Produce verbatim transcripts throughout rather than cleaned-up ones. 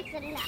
celle-là.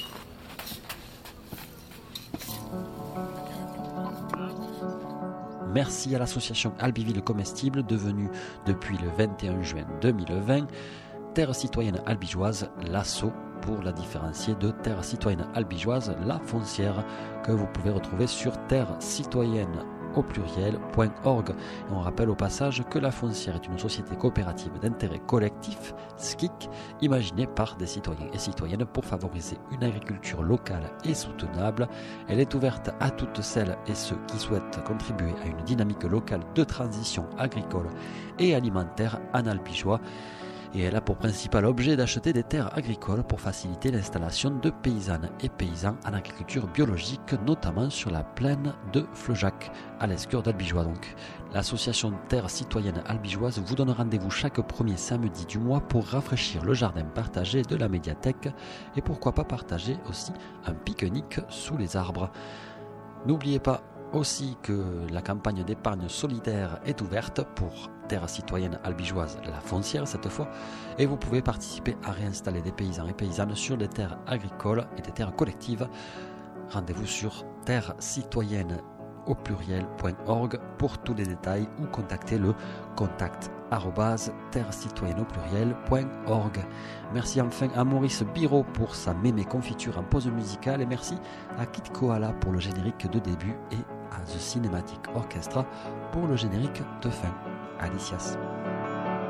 Merci à l'association Albiville Comestible, devenue depuis le vingt et un juin deux mille vingt Terre citoyenne albigeoise, l'Asso, pour la différencier de Terre citoyenne albigeoise, la foncière, que vous pouvez retrouver sur terre citoyenne au pluriel point org. Et on rappelle au passage que la foncière est une société coopérative d'intérêt collectif, S C I C, imaginée par des citoyens et citoyennes pour favoriser une agriculture locale et soutenable. Elle est ouverte à toutes celles et ceux qui souhaitent contribuer à une dynamique locale de transition agricole et alimentaire en albigeois. Et elle a pour principal objet d'acheter des terres agricoles pour faciliter l'installation de paysannes et paysans en agriculture biologique, notamment sur la plaine de Fleujac, à l'Escure d'Albigeois donc. L'association Terre citoyenne albigeoise vous donne rendez-vous chaque premier samedi du mois pour rafraîchir le jardin partagé de la médiathèque et pourquoi pas partager aussi un pique-nique sous les arbres. N'oubliez pas aussi que la campagne d'épargne solidaire est ouverte pour Terre citoyenne albigeoise, la foncière cette fois, et vous pouvez participer à réinstaller des paysans et paysannes sur des terres agricoles et des terres collectives. Rendez-vous sur terre citoyenne au pluriel point org pour tous les détails ou contactez le contact arobase terre citoyenne au pluriel point org. Merci enfin à Maurice Biro pour sa mémé confiture en pause musicale et merci à Kid Koala pour le générique de début et à The Cinematic Orchestra pour le générique de fin. Alicias.